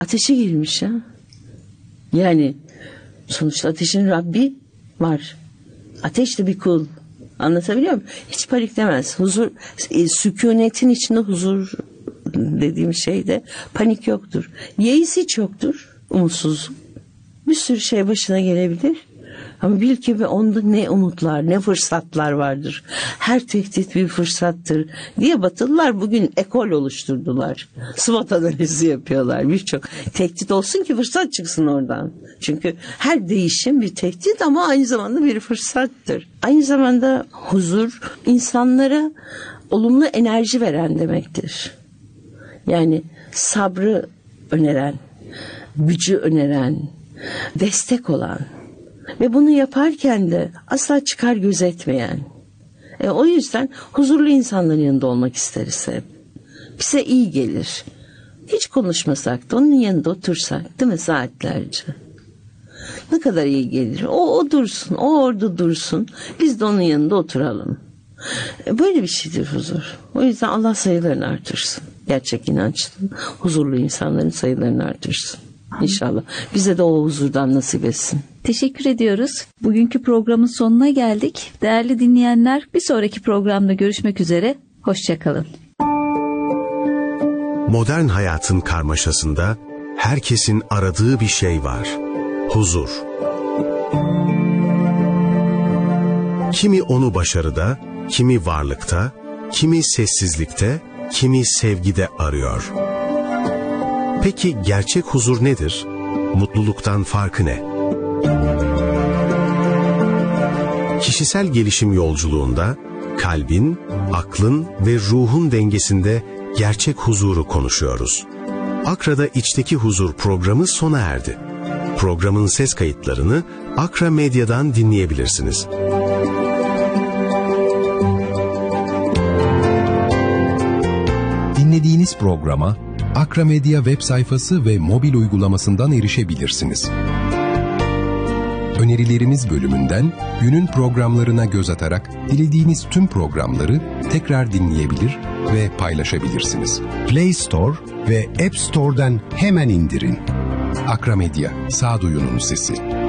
ateşe girmiş ya. Yani sonuçta ateşin Rabbi var. Ateş de bir kul. Anlatabiliyor muyum? Hiç paniklemez. Huzur, sükunetin içinde huzur dediğim şeyde panik yoktur. Yeis hiç yoktur. Umutsuzluk. Bir sürü şey başına gelebilir. Ama bil ki onda ne umutlar, ne fırsatlar vardır. Her tehdit bir fırsattır diye Batılılar bugün ekol oluşturdular. SWOT analizi yapıyorlar. Birçok tehdit olsun ki fırsat çıksın oradan. Çünkü her değişim bir tehdit ama aynı zamanda bir fırsattır. Aynı zamanda huzur insanlara olumlu enerji veren demektir. Yani sabrı öneren, gücü öneren, destek olan ve bunu yaparken de asla çıkar gözetmeyen. O yüzden huzurlu insanların yanında olmak isteriz hep. Bize iyi gelir. Hiç konuşmasak da onun yanında otursak, değil mi, saatlerce? Ne kadar iyi gelir. O dursun, o orada dursun. Biz de onun yanında oturalım. Böyle bir şeydir huzur. O yüzden Allah sayılarını artırsın. Gerçek inançlı, huzurlu insanların sayılarını artırsın. İnşallah. Bize de o huzurdan nasip etsin. Teşekkür ediyoruz. Bugünkü programın sonuna geldik. Değerli dinleyenler, bir sonraki programda görüşmek üzere. Hoşça kalın. Modern hayatın karmaşasında herkesin aradığı bir şey var. Huzur. Kimi onu başarıda, kimi varlıkta, kimi sessizlikte, kimi sevgide arıyor. Peki gerçek huzur nedir? Mutluluktan farkı ne? Kişisel gelişim yolculuğunda kalbin, aklın ve ruhun dengesinde gerçek huzuru konuşuyoruz. Akra'da İçteki Huzur programı sona erdi. Programın ses kayıtlarını Akra Medya'dan dinleyebilirsiniz. Dinlediğiniz programa Akra Medya web sayfası ve mobil uygulamasından erişebilirsiniz. Önerilerimiz bölümünden günün programlarına göz atarak dilediğiniz tüm programları tekrar dinleyebilir ve paylaşabilirsiniz. Play Store ve App Store'dan hemen indirin. Akra Medya, sağduyunun sesi.